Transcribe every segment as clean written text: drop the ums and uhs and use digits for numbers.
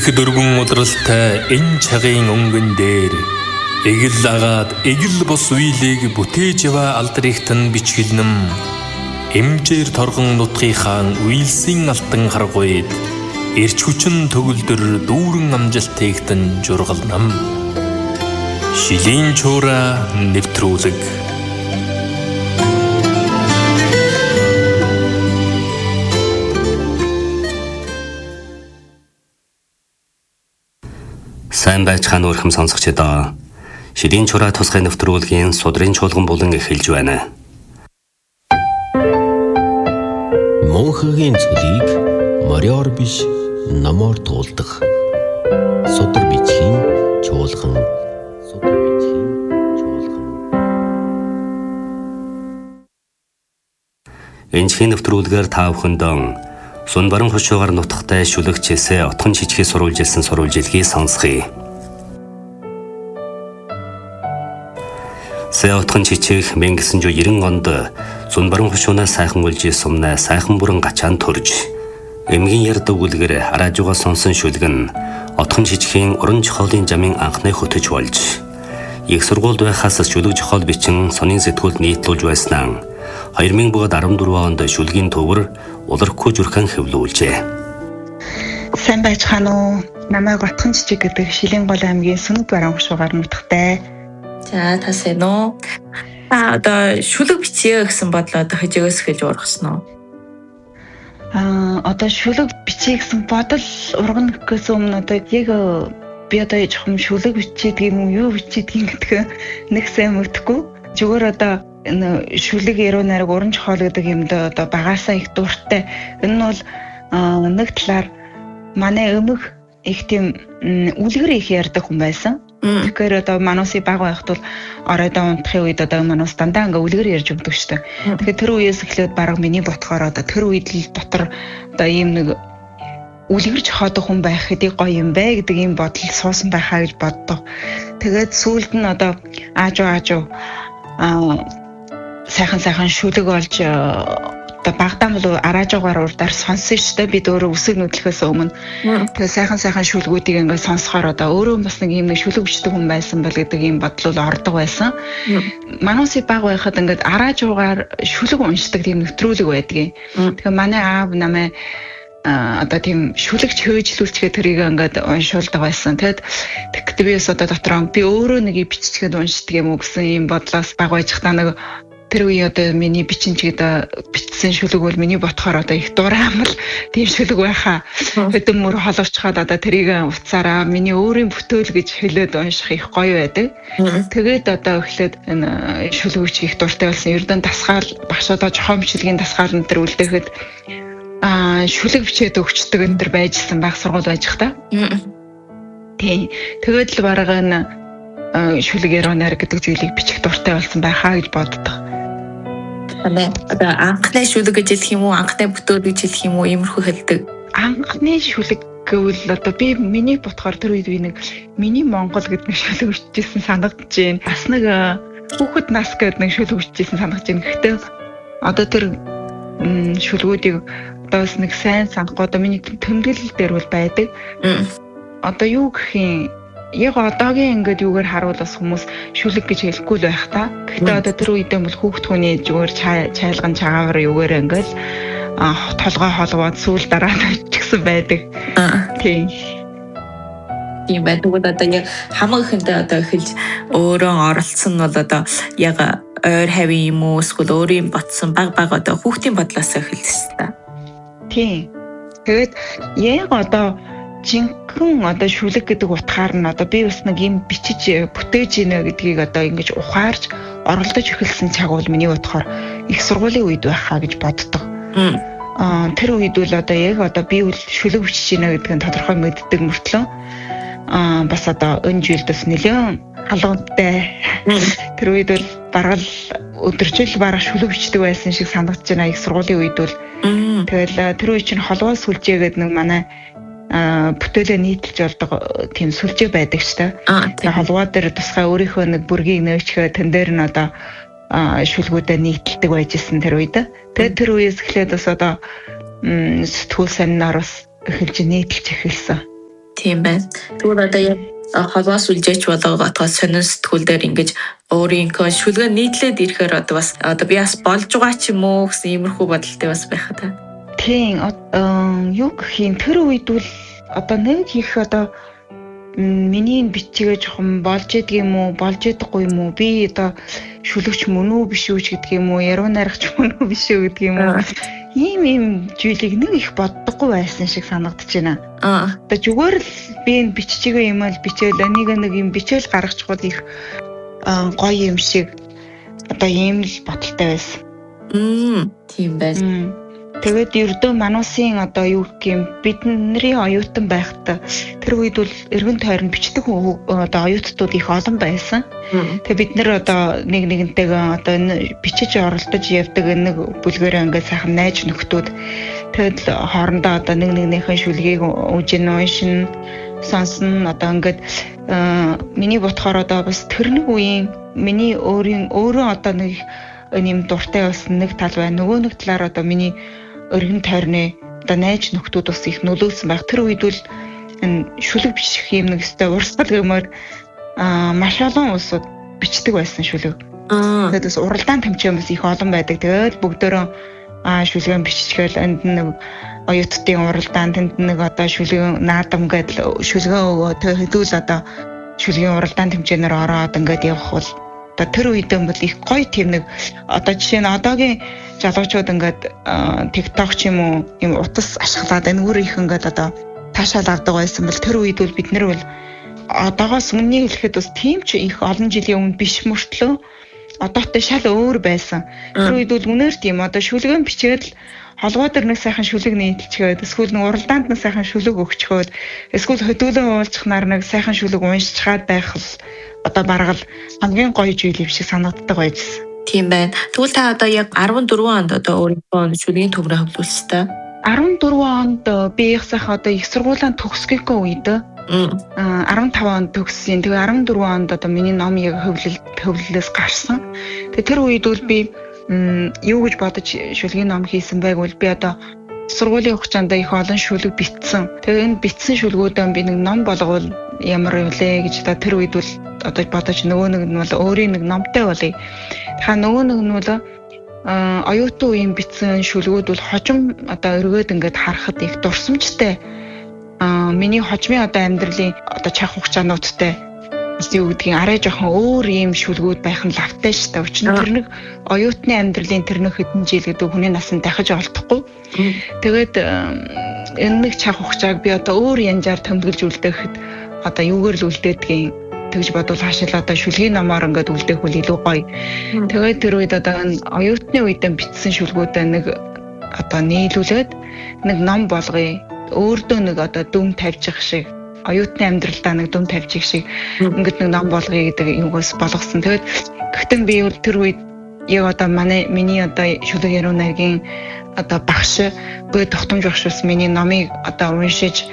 дөрвөн удралтай энэ цагийн өнгөн дээр эгэл агаад эгэл бос үеийг бүтээж яваа алдрыхт нь бичгэлнэм эмжээр торгон нутгийнхаа үйлсийн алтан харгуйд эрч хүчин төгөлдөр дүүрэн амжилтыгтэн жургалнам шилийн чуура нэвтрүүлэг. Сайн байцгаана өрхөм сонсогчдоо. Шилийн чураа тусгай нэвтрүүлгийн судрын чуулган булан эхэлж байна. Монхогийн цөлийг мориор биш номоор туулдаг. Судар бичгийн чуулган. Энэхийн нэвтрүүлгээр та бүхэндээ Сүн баран хушуугаар нутагтай шүлэгчээсээ отхон жижигхий сурвалжилсан сурвалжилгийг сонсгоё. Сэ отхон жижиг 1990 онд Сүн баран хушуунаас сайхан үлжиж сумнаа сайхан бүрэн гачаан төрж эмгийн ярд өгүүлгээр хараажуугаа сонсон шүлгэн отхон жижигхийн уран зохиолын жамын анхны хөтөж болж их сургуульд байхаас шүлэг зохиол бичин сонин сэтгүүлд нийтлүүлж байснаа 2014 онд шүлгийн төвөр улархгүй зүрхэн хэвлүүлжээ. Сайн байцгаана уу? Намайг Отхон жижиг гэдэг Шилийн гол аймгийн Сүнэг баран хушуугаар нутагтай. За тасээн үү? Одоо шүлэг бичье гэсэн бодлоо одоо хажигаас эхэлж ургасан уу? Одоо шүлэг бичье гэсэн бодол ургана гэхээс өмнө одоо яг би одоо жоохон шүлэг бичээд юм уу юу бичээд юм гэдэг нэг сайн мэдхгүй. Зүгээр одоо шүлэг яруу найраг уран зохиол гэдэг юмд одоо багаасаа их дуртай. Энэ нь бол нэг талаар манай өмнөх их тийм үлгэр их ярьдаг хүн байсан. Тэгэхээр одоо мануусын баг байхад бол оройдоо унтахын үед одоо мануус дандаа ингээ үлгэр ярьж өгдөг шүү дээ. Тэгэхээр тэр үеэс эхлээд бараг миний ботхоор одоо тэр үед л дотор одоо ийм нэг үлгэр зохиодог хүн байх хэдий гоё юм бэ гэдэг ийм бодол суусан байхаа гэж боддог. Тэгээд сүүлд нь одоо аажуу сайхан шүлэг олж одоо багтаан бол араажуугаар урдаар сонсон шүү дээ. Бид өөрөө үсэг нүдлэхээс өмнө тэгээ сайхан шүлгүүдийг ингээд сонсохоор одоо өөрөө бас нэг юм шүлэг бичдэг хүн байсан бол гэдэг ийм бодлол ордог байсан. Мануусын баг байхад ингээд араажуугаар шүлэг уншдаг тийм нэвтрүүлэг байдгийн. Тэгээ манай аав намайг одоо тийм шүлэг хөөжлүүлчгээ тэрийг ингээд уншуулдаг байсан. Тэгэхэд би бас одоо дотроо би өөрөө нэг биччихээд уншдаг юм уу гэсэн ийм бодлоос баг байж хата нэг тэр үе одоо миний бичинчгээд бичсэн шүлэг бол миний ботхоор одоо их дураамал тийм шүлэг байхаа хөдөн мөр холовчхаад одоо тэрийг уцаараа миний өөрийн бүтээл гэж хэлээд унших их гоё байдаг. Тэгээд одоо эхлээд энэ шүлэг их дуртай болсон. Ердөө дасгаал багшаадаа жохом бичлэгийн дасгаал энэ төр үлдээхэд шүлэг бичээд өгчдөг энэ төр байжсэн баг сургууль байж хата. Тийм. Тэгээд л бараг энэ шүлэг яруу найраг гэдэг зүйлийг бичих дуртай болсон байхаа гэж боддог. Одоо анхны шүлэг гэж хэлэх юм уу, анхны бүтээл гэж хэлэх юм уу, иймэрхүү хэлдэг. Анхны шүлэг гэвэл одоо би миний ботхоор тэр үед би нэг миний Монгол гэдэг шүлэг бичижсэн санагдаж байна. Бас нэг хүүхэд нас гэдэг нэг шүлэг бичижсэн санагдаж байна. Гэхдээ одоо тэр шүлгүүдийг одоо бас нэг сайн санахгүй одоо миний тэмдэглэл дээр бол байдаг. Одоо юу гэх юм яг одоогийн ингээд юугаар харуул бас хүмүүс шүлэг гэж хэлэхгүй л байх та. Гэхдээ одоо тэр үедээ бол хүүхд хүний зүгээр чайлган чагаагаар юугаар ингээд толгой холгоод сүүл дараад ичсэн байдаг. Тийм. Тийм байдаг. Одоо яг хамаг ихэндээ одоо эхэлж өөрөө оролцсон нь бол одоо яг ойр хавийн юм уу эсвэл өөрийн ботсон баг одоо хүүхдийн бодлоос эхэлсэн та. Тийм. Тэгээд яг одоо жинхэнэ одоо шүлэг гэдэг утгаар нь одоо би бас нэг юм бичиж бүтээж ийнэ гэдгийг одоо ингэж ухаарж оролдож эхэлсэн цаг бол миний утгаар их сургуулийн үед байхаа гэж боддог. Тэр үед бол одоо яг одоо би үл шүлэг бичиж ийнэ гэдгийг тодорхой мэддэг мөртлөө бас одоо энэ жилдс нэлээд халуунтай. Тэр үед бол бараг өдөржил бараг шүлэг бичдэг байсан шиг санагдаж байна их сургуулийн үед бол. Тэгэл тэр үед чинь холгоо сүлжээгээд нэг манай бүтээлээ нийтэлж болдог тийм сүлжээ байдаг ч та. Тэгээ холгоо дээр тусгай өөрийнхөө нэг бүргийг нөөчхөө тэн дээр нь одоо шүлгүүдэд нийтэлдэг байжсэн тэр үед. Тэгээ тэр үеэс эхлээд бас одоо сэтгүүл санинаар бас эхэлж нийтэлж эхэлсэн. Тийм байна. Тэгвэл одоо яг холбоос үлжээч болгоотгоо сонин сэтгүүлдэр ингэж өөрийнхөө шүлгээ нийтлээд ирэхээр одоо бас одоо би бас болж байгаа ч юм уу гэсэн иймэрхүү бодолтой бас байх та. Тийм юу гэх юм тэр үед бол одоо нэг их одоо миний бичгээ жоохон болж идэг юм уу болж идэггүй юм уу би одоо шүлэгч мөн үү биш үү гэдэг юм уу яруу найрагч мөн үү биш үү гэдэг юм уу ийм зүйлийг нэг их боддоггүй байсан шиг санагдаж байна. Одоо зүгээр л би энэ биччихгүй юм аа бичээл нэг юм бичээл гаргачихвал их гоё юм шиг одоо ийм л бодолтой байсан. Тийм байна. Тэгээд ердөө мануусын одоо юу гэх юм бидний оюутан байхдаа тэр үед бол эргэн тойрон бичдэг одоо оюутнууд их олон байсан. Тэгээд бид нэр одоо нэг нэгнтэйгээ одоо бичиж оролдож явдаг нэг бүлгээрээ ингээд сайхан найз нөхдүүд тэгээд хоорондоо одоо нэг нэгнийхээ шүлгийг үжин уншин сонсон одоо ингээд миний бодохоор одоо бас тэр нэг үеийн миний өөрөө одоо нэг юм дуртай болсон нэг тал байна. Нөгөө нэг талаар одоо миний өргөн тойрны одоо найз нөхдүүд бас их нөлөөсөн байх. Тэр үед бол шүлэг бичих юм нэг өстой урсгал гэмээр маш олон улсууд бичдэг байсан шүлэг. Тэгээд бас уралдаан тэмцээн бас их олон байдаг. Тэгээд бүгдөө шүлгэн биччихэл энд нэг оюутдын уралдаан тэнд нэг одоо шүлгэн наадам гэдэл шүлгэн өгөө хэдүүл одоо шүлгийн уралдаан тэмцээнээр ороод ингээд явах бол одоо тэр үедээ бол их гоё тийм нэг одоо жишээ нь одоогийн залуучууд ингээд TikTok ч юм уу юм утас ашиглаад энэ өөр их ингээд одоо таашаал авдаг байсан бол тэр үед бол бид нар бол одоогоос өмнө хэлэхэд бас тийм ч их олон жилийн өмнө биш мөртлөө одоотой шал өөр байсан. Тэр үед бол үнээр тийм одоо шүлгэн бичээд холбоо дээр нэг сайхан шүлэг нийтэлчгээд эсвэл нэг уралдаанд нэг сайхан шүлэг өгчхөөд эсвэл хөдөлгөөн уулзахнаар нэг сайхан шүлэг уншчихад байх л одоо бараг л хамгийн гоё зүйл юм шиг санагддаг байсан. Тийм байна. Тэгвэл та одоо яг 14 онд одоо өөрийнхөө шүлгийн төврөө хөвлүүлсэн. 14 онд би их сайхан одоо их сургуулийн төгсгийнхөө үед 15 онд төгссөн. Тэгээ 14 онд одоо миний ном яг хөвлөлөөс гарсан. Тэгээ тэр үед бол би юу гэж бодож шүлгийн ном хийсэн байг бол би одоо сургуулийн хугацаанд их олон шүлэг бичсэн. Тэгээ энэ бичсэн шүлгүүдээ би нэг ном болгоод ямар вэ гэж тэр үед бол одоо бодож нөгөө нэг нь бол өөрийн нэг номтой болъё. Тэгэхээр нөгөө нэг нь бол оюутан үеийн бичсэн шүлгүүд бол хожим одоо өргөөд ингээд харахад их дурсамжтай. Миний хожмын одоо амьдралын одоо чанга хугацаануудтай юу гэдгийг арай жоохон өөр ийм шүлгүүд байх нь лавтай шүү дээ. Учир нь тэр нэг оюутны амьдралын тэр нэг хэдэн жил гэдэг хүний насанд дахиж олдохгүй. Тэгээд энэ нэг чанга хугацааг би одоо өөр янзаар томилж үлдээхэд одоо юугаар л үлдээдгийг тэгж бодвол хаашаал одоо шүлгийн номоор ингээд үлдээх үл илүү гоё. Тэгээд тэр үед одоо оюутны үедээ бичсэн шүлгүүдээ нэг одоо нийлүүлээд нэг ном болгоё. Өөрдөө нэг одоо дүм тавьчих шиг оюутны амьдралдаа нэг дүм тавьчих шиг ингээд нэг ном болгоё гэдэг юугаас болгосон. Тэгээд гэхдээ би бол тэр үед яг одоо миний одоо шүлэг яруу найргийн одоо багш гээ тогтомж багш бас миний номыг одоо уншиж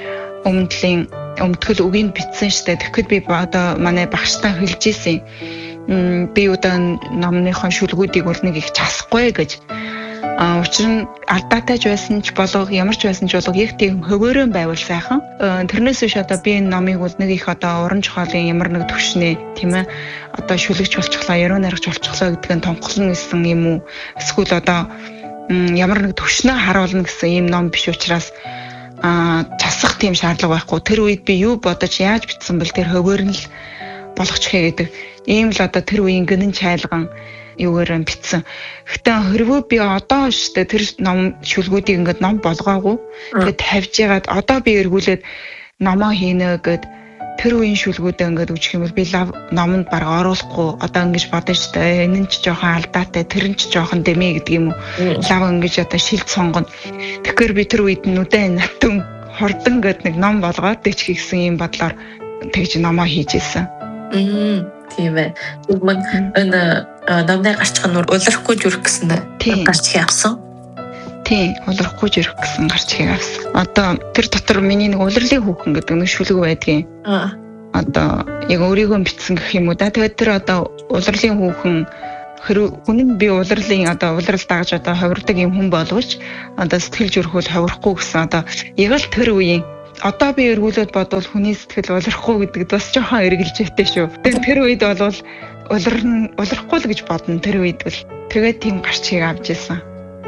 өмтгөл үгийг бичсэн штэ. Тэгэхэд би одоо манай багштай хэлж ийсэн. Би одоо номныхон шүлгүүдийг бол нэг их часахгүй гэж. Учир нь алдаатай ч байсан ч болов ямар ч байсан ч болов яг тийм хөвөөрөн байвал сайхан. Тэрнээс биш одоо би энэ номыг бол нэг их одоо уран зохиолын ямар нэг төвшнээ тийм ээ одоо шүлэгч болчихлоо, яруу найрагч болчихлоо гэдгийг тонхолно гэсэн юм уу? Эсвэл одоо ямар нэг төвшнөө харуулна гэсэн ийм ном биш учраас часах тийм шаардлага байхгүй. Тэр үед би юу бодож яаж бичсэн бэл тэр хөвөөр нь л болгочихъя гэдэг. Ийм л одоо тэр үеийн гинэн чайлган юугаар бичсэн. Гэхдээ хэрвээ би одоо штэ тэр ном шүлгүүдийг ингээд ном болгоогүй. Тэгээд тавьж ягаад одоо би эргүүлээд номоо хийнэ гэд тэр үеийн шүлгүүдээ ингээд үжих юм бол би номонд баг оруулахгүй. Одоо ингэж бодож штэ энэ нь ч жоохон алдаатай, тэр нь ч жоохон дэмий гэдэг юм уу. Лав ингэж одоо шилд сонгоно. Тэгэхээр би тэр үед нүдэн натан хордон гэд нэг ном болгоод дэч хийсэн юм бодлоор тэгж номоо хийж ийсэн. Тийм ээ. Энэ номны гарчих нь улирахгүй зүрх гэсэн гарчиг авсан. Тийм, улирахгүй зүрх гэсэн гарчиг авсан. Одоо тэр дотор миний нэг улирлын хүүхэн гэдэг нэг шүлэг байдгийн. Одоо яг өөрийгөө бичсэн гэх юм уу да. Тэгээд тэр одоо улирлын хүүхэн хүн нь би улирлын одоо улирал дагаж одоо ховирдаг юм хүн боловч одоо сэтгэл зүрхүүл ховихгүй гэсэн одоо яг л тэр үеийн одоо би эргүүлээд бодвол хүний сэтгэл улрахгүй гэдэг бас жоохон эргэлжээтэй шүү. Тэр үед бол улрахгүй л гэж бодно тэр үед бол. Тэгээд тийм гарчгийг авч ирсэн.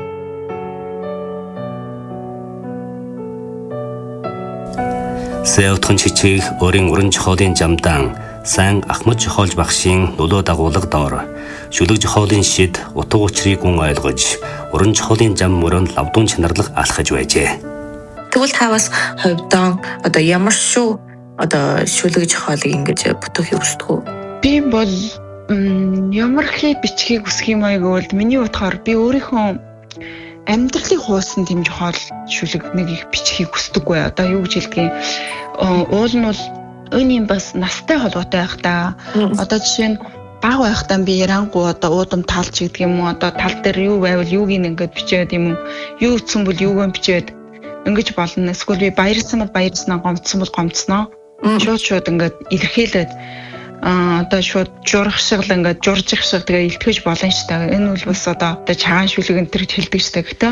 Сэвтхэн чичиг өөрийн уран зохиолын замдан сайн Ахмад зохиолч багшийн нөлөө дагуулга доор шүлэг зохиолын шид утга учирыг гүн ойлгож уран зохиолын зам мөрөнд лавдун чанарлах алхаж байжээ. Тэгвэл та бас ховдон одоо ямар шүү одоо шүлэг зохиолыг ингэж бүтээхийг хүсдэг үү? Би бол ямар их бичгийг хүсэх юм аа гэвэл миний утгаар би өөрийнхөө амьдралыг хуусан тийм зохиол шүлэг нэг их бичгийг хүсдэггүй. Одоо юу гэж хэлдгийг уул нь бол өнийн бас настай холбоотой байх та. Одоо жишээ нь баг байхдаа би ярангу одоо уудам талч гэдэг юм уу, одоо тал дээр юу байвал юуг ингээд бичээд юм уу, юу утсан бол юуг бичээд ингэж болно. Эсвэл би баярсан бол баярснаа, гомдсон бол гомдсноо. Шууд ингээд илэрхийлээд одоо шууд журах шиг л ингээд журжих шиг тэгээ илтгэж болно шүү дээ. Энэ бол бас одоо чагаан шүлэг энэ төр хэлдэг шүү дээ. Гэтэ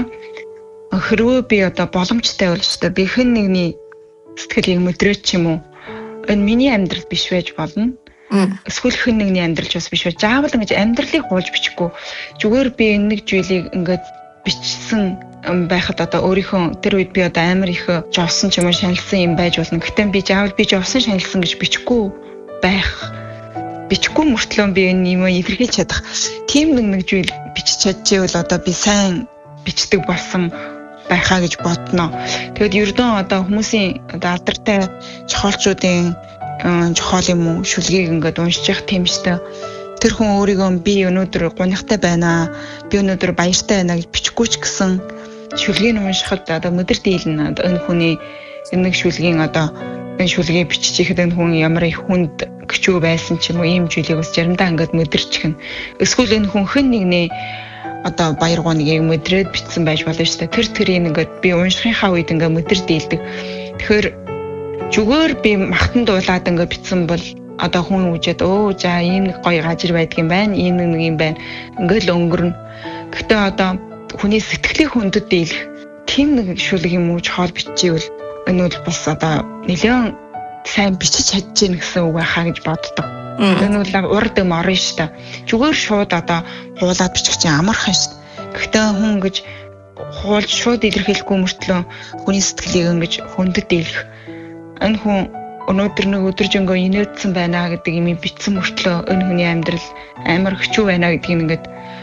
хэрвээ би одоо боломжтой бол шүү дээ. Би хэн нэгний сэтгэлийг мэдрээч юм уу? Энэ миний амьдрал биш байж болно. Эсвэл хэн нэгний амьдрал ч бас биш байж. Заавал ингэж амьдралыг хуулж бичихгүй. Зүгээр би энэ нэг зүйлийг ингээд бичсэн байхад одоо өөрийнхөө тэр үед би одоо амар их жовсон ч юм уу шаналсан юм байж болно. Гэтэ би заавал би жовсон шаналсан гэж бичихгүй байх. Бичихгүй мөртлөө би энэ юм илэрхийлж чадах. Тийм нэг зүйл бичиж чадчихвэл одоо би сайн бичдэг болсон байхаа гэж бодно. Тэгэд ердөө одоо хүмүүсийн одоо алдартай зохиолчдын зохиол юм уу шүлгийг ингээд уншиж явах тийм штэ. Тэр хүн өөрийгөө би өнөөдөр гунигтай байна. Би өнөөдөр баяртай байна гэж бичихгүй ч гэсэн шүлгийг уншихад одоо өдөр дийлэн энэ хүний нэг шүлгийн одоо энэ шүлгийг бичиж ихэд энэ хүн ямар их хүнд гिचүү байсан ч юм уу ийм зүйлийг бас заримдаа ингээд мэдэрчихнэ. Эсвэл энэ хүн хэн нэгний одоо баяр гоныг мэдрээд бичсэн байж болно шүү дээ. Тэрийг ингээд би уншихынхаа үед ингээд мэдэр дийлдэг. Тэгэхээр зүгээр би махтан дуулаад ингээд бичсэн бол одоо хүн үжээд за ийм нэг гоё гажир байдаг юм байна, ийм нэг юм байна. Ингээд л өнгөрнө. Гэхдээ одоо хүний сэтгэлийн хүндэд дийлэх тийм нэг шүлэг юм уу чохол биччихвэл энэ бол бас одоо нэлээд сайн бичиж чадж гин гэсэн үг байхаа гэж боддог. Энэ бол урд юм орно шүү дээ. Зүгээр шууд одоо хуулаад бичих чинь амархан шүү дээ. Гэхдээ хүн гэж хуулж шууд илэрхийлэхгүй мөртлөө хүний сэтгэлийг ингэж хүндэд дийлэх. Энэ хүн өнөөдөр нэг өдөржингөө инээдсэн байна гэдэг юм бичсэн мөртлөө энэ хүний амьдрал амар хэцүү байна гэдгийг ингээд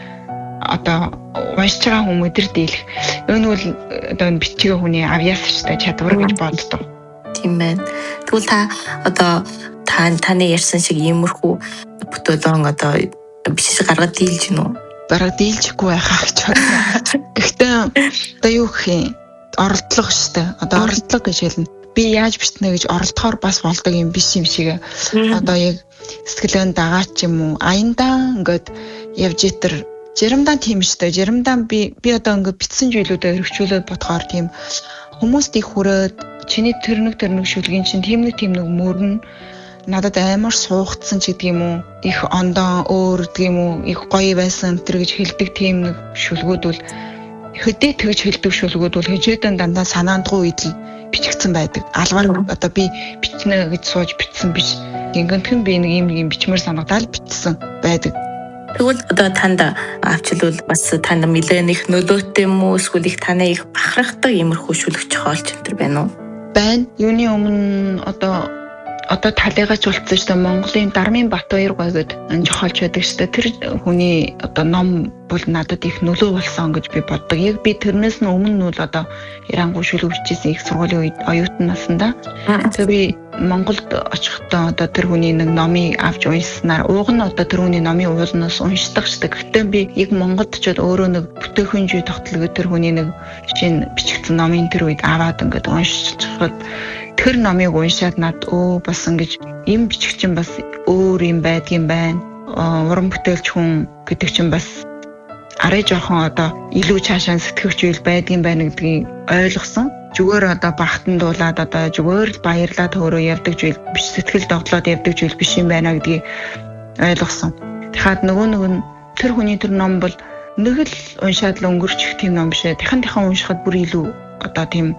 одоо уншиж байгаа хүн өдөр дийлэх. Энэ бол одоо бичгээ хүний авьяас шүү дээ чадвар гэж боддог. Тийм байна. Тэгвэл та одоо таны ярьсан шиг иймэрхүү бүтээлэн одоо бичиж гаргаад дийлж гинөө. Бараг дийлжихгүй байхаа гэж бодлоо. Гэхдээ одоо юу гэх юм оролдлого шүү дээ. Одоо оролдлого гэж хэлнэ. Би яаж бичнэ гэж оролдохоор бас болдог юм биш юм шиг. Одоо яг сэтгэлэн дагаач юм уу аяндаа ингээд явж итэр жирамдан тийм шүү дээ. Жирамдан би одоо ингээд бичсэн зүйлүүдэд хэрэгжүүлээд бодохоор тийм хүмүүст их хүрээд чиний тэр нэг шүлгийн чинь тийм нэг мөрн надад амар суугдсан ч гэдэг юм уу их ондоо өөр гэдэг юм уу их гоё байсан тэр гэж хэлдэг тийм нэг шүлгүүд бол хөдөө тэгж хэлдэг шүлгүүд бол хажуудан дандаа санаандгүй үед л бичигдсэн байдаг. Албаар одоо би бичнэ гэж сууж бичсэн биш. Ингэнтхэн би нэг юм бичмээр санагдаад бичсэн байдаг. Тэгвэл одоо танд авчлал бас танд нэлээд их нөлөөтэй юм уу эсвэл их танаа их бахархдаг иймэрхүү шүлэг зохиолч энэ байна уу? Байна. Юуны өмнө одоо талыгаач болцсон шүү дээ. Монголын Дармын Батбаяр гой гэдэг энэ зохиолч байдаг шүү дээ. Тэр хүний одоо ном бол надад их нөлөө болсон гэж би боддог. Яг би тэрнээс нь өмнө нь бол одоо Ирангуй шүлэг бичсэн их сургуулийн үед оюутан наснда. Тэгээ би Монголд очихдоо одоо тэр хүний нэг номыг авч уншсанаар ууг нь одоо тэр хүний номын уулнаас уншдаг шүү дээ. Гэхдээ би яг Монголд ч өөрөө нэг бүтээгдэхүүн зүй тогтолгоо тэр хүний нэг шинэ бичигдсэн номын тэр үед аваад ингээд уншчихад тэр номыг уншаад над бас ингэж юм бичих чинь бас өөр юм байдгийн байна. Уран бүтээлч хүн гэдэг чинь бас арай жоохон одоо илүү цаашаа сэтгэвч үйл байдгийн байна гэдгийг ойлгосон. Зүгээр одоо багтан дуулаад одоо зүгээр л баярлаад өөрөө явдаг зүйл биш, сэтгэл догтлоод явдаг зүйл биш юм байна гэдгийг ойлгосон. Тэгэхээр нөгөө нь тэр хүний тэр ном бол нэг л уншаад л өнгөрчих тийм ном биш ээ. Дахин уншихад бүр илүү одоо тийм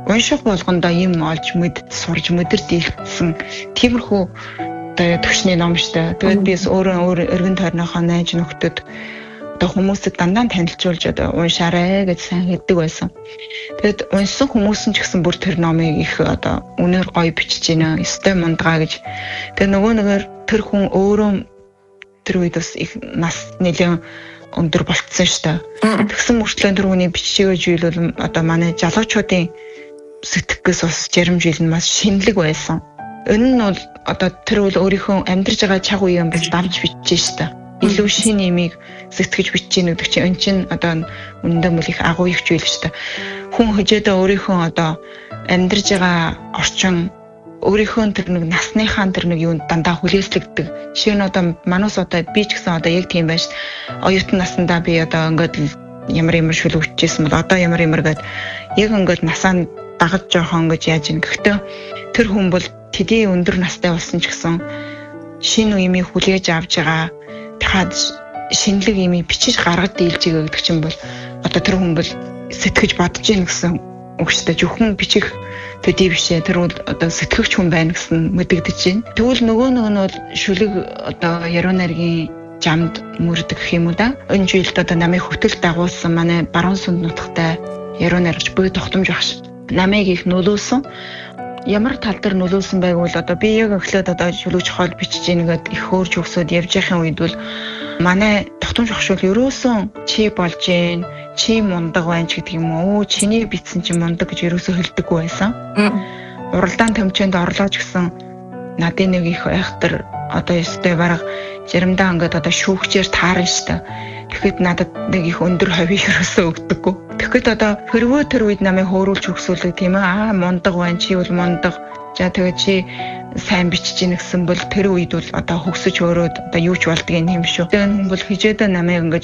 унших болгондоо юм олж сурж мэдэрт илтсэн тиймэрхүү одоо төвчний ном штэ. Тэгээд би өөрөө өргөн тойрныхоо найз нөхдөд одоо хүмүүсд дандаа танилцуулж одоо уншаарай гэж сайн хэлдэг байсан. Тэгэд уншсан хүмүүс нь ч гэсэн бүр тэр номыг их одоо үнээр гоё бичиж байна. Өстэй мундгаа гэж. Тэгээ нөгөөр тэр хүн өөрөө тэр үед бас их нас нэлээд өндөр болцсон шүү дээ. Тэгсэн мөртлөө тэр хүний биччихэж ийл бол одоо манай залуучуудын сэтгэхээс бас жаримжил нь маш шинэлэг байсан. Энэ нь бол одоо тэр бол өөрийнхөө амьдарч байгаа цаг үеийн бас давж бичиж шүү дээ. Илүү шин имийг сэтгэж бичиж гэдэг чинь эн чинь одоо үнэндээ бол их агуу их зүйл шүү дээ. Хүн хөжөөдөө өөрийнхөө одоо амьдарж байгаа орчин өөрийнхөө тэр нэг насныхаа тэр нэг юунд дандаа хүлээслэгдэг. Жишээ нь одоо манус одоо би ч гэсэн одоо яг тийм байж оюутан наснда би одоо ингээд ямар шүлгвчижсэн бол одоо ямар гэд яг ингээд насаа дагаж жоохон гэж яаж ин. Гэхдээ тэр хүн бол тэдний өндөр настай болсон ч гэсэн шинэ үеийг хүлээж авч байгаа дахиад шинэлэг имийг бичиж гаргаж дийлж байгаа гэдэг чинь бол одоо тэр хүн бол сэтгэж бодож ийн гэсэн үг шүү дээ. Зөвхөн бичих төдий бишээ тэр бол одоо сэтгэгч хүн байна гэсэн мэдэгдэж байна. Тэгвэл нөгөө нь бол шүлэг одоо яруу найргийн жамд мөрдөг гэх юм уу да. Энэ жилд одоо намайг хөтөл дагуулсан манай баруун сүнд нутагтай яруу найрагч буй тогтомж багш. Намайг их нөлөөлсөн. Ямар тал дээр нөлөөлсөн байг бол одоо би яг эхлээд одоо шүлэг чухал бичиж ийнгээд их хөөрж өгсөд явж байхын үед бол манай тогтомж багш бол ерөөсөн чи болж гин чи мундаг байна ч гэдэг юм уу чиний бичсэн чи мундаг гэж ерөөсөө хэлдэггүй байсан. Уралдаан тэмцээнд орлооч гэсэн надын нэг их айхтар одоо ёстой бараг заримдаа ингээд одоо шүүгчээр таарна штэ. Тэгэхэд надад нэг их өндөр хавийг ерөөсөө өгдөггүй. Тэгэхэд одоо хэрвээ тэр үед намайг хөөрүүлж өгсүүлээ тийм ээ мундаг байна чи бол мундаг. За тэгээд чи сайн бичиж ийн гэсэн бол тэр үед бол одоо хөгсөж өрөөд одоо юу ч болдгийг юм шүү. Тэгээд хүн бол хижээдээ намайг ингээд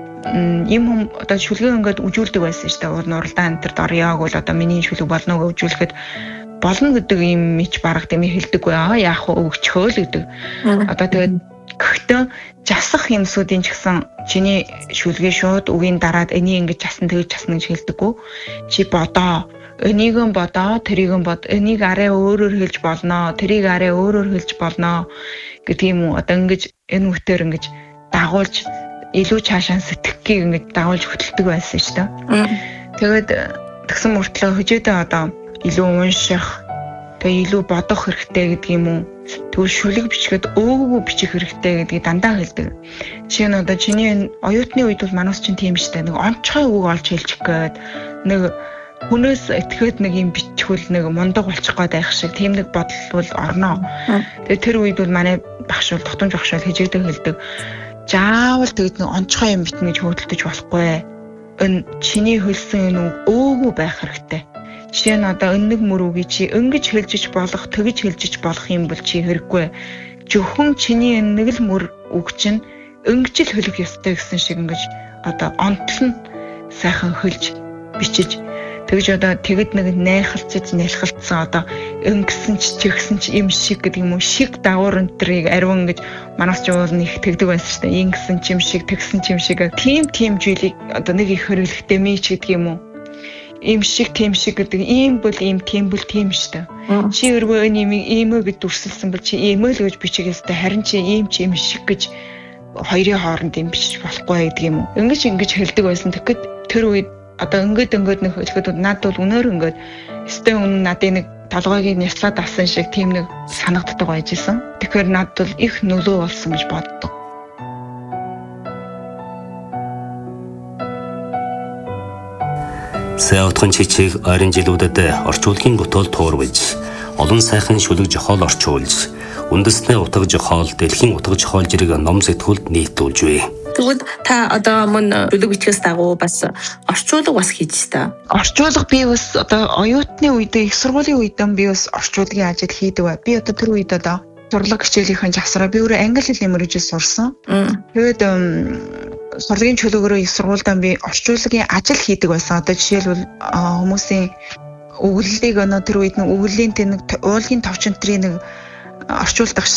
юм хүм одоо шүлгээ ингээд үжүүлдэг байсан шүү дээ. Уралдаан энэ төр орёог бол одоо миний шүлэг болно гэж үжүүлэхэд болно гэдэг юм ич бараг дэмий хэлдэггүй яах вэ өгчхөө л гэдэг. Одоо тэгээд гэхдээ жасах юмсуудын ч гэсэн чиний шүлгээ шууд үгийн дараад энийг ингэж часна тэгж часна гэж хэлдэггүй. Чи бодоо энийг нь бодоо тэрийг нь бод энийг арай өөрөөр хэлж болно тэрийг арай өөрөөр хэлж болно гэдэг юм уу. Одоо ингэж энэ үгээр ингэж дагуулж илүү цаашаа сэтгэхийг ингэж дагуулж хөтэлдэг байсан шүү дээ. Тэгээд тэгсэн мөртлөө хөжөөдөө одоо илүү унших тэгээ илүү бодох хэрэгтэй гэдэг юм уу. Тэгвэл шүлэг бичгээд өөөгөө бичих хэрэгтэй гэдгийг дандаа хэлдэг. Жишээ нь одоо чиний оюутны үед бол манус чинь тийм штэ нэг онцгой үг олж хэлчих гээд нэг хүнээс этгээд нэг юм бичвэл нэг мундаг болчих гээд байх шиг тийм нэг бодол бол орноо. Тэгээ тэр үед бол манай багш бол тогтомж багш бол хижээдээ хэлдэг. Заавал тэгэд нэг онцгой юм битнэ гэж хөдөлдөж болохгүй. Энэ чиний хэлсэн энэ үг өөөгөө байх хэрэгтэй. Жишээ нь одоо өнөг мөрөгийг чи ингэж хэлжиж болох, тэгж хэлжиж болох юм бол чи хэрэггүй. Зөвхөн чиний нэг л мөр үг чинь ингэж л хэлэх ёстой гэсэн шиг ингэж одоо онтол нь сайхан хэлж бичиж тэгж одоо тэгэд нэг найхалцаж нэлхэлцсэн одоо өнгөсөн ч чигсэн ч юм шиг гэдэг юм уу шиг дагуур өнтрийг ариун гэж манаас ч уул нэг тэгдэг байсан шүү дээ. Ингэсэн ч юм шиг тэгсэн ч юм шиг тийм зүйлийг одоо нэг их хөрөлхтэй мич гэдэг юм уу. Ийм шиг тийм шиг гэдэг ийм бол ийм тийм бол тийм штэ. Чи өргөө энэ ийм гэж дүрсэлсэн бол чи ийм л гэж бичих ёстой. Харин чи ийм шиг гэж хоёрын хооронд юм бичиж болохгүй гэдэг юм уу. Ингэж хэлдэг байсан. Тэгэхэд тэр үед одоо ингээд нэг хэлэхэд над бол өнөөр ингээд өстэй өмнө надын нэг толгойг няслаад авсан шиг тийм нэг санагддаг байжсэн. Тэгэхээр над бол их нөлөө болсон гэж боддог. Саутхан чичиг ойрын жилүүдэд орчуулгын готол туурвж олон сайхан шүлэг жохол орчуулж үндэсний утга жохол дэлхийн утга жохол зэрэг ном сэтгүүлд нийтүүлж бай. Тэгвэл та одоо мөн шүлэг бичгээс дагуу бас орчуулга бас хийж та. Орчуулга би бас одоо оюутны үедээ их сургуулийн үедээ би бас орчуулгын ажил хийдэг бай. Би одоо тэр үед одоо сурлаг хичээлийнхэн жагсараа би өөрөө англи хэлний мөрөж сурсан. Тэгээд сурлагын чөлөөгөөрөө их сургуультай би орчуулгын ажил хийдэг байсан. Одоо жишээлбэл хүмүүсийн өгүүллийг өнөө тэр үед нэг өгүүллийн тэр нэг уулын товчонтрийн нэг орчуулдаг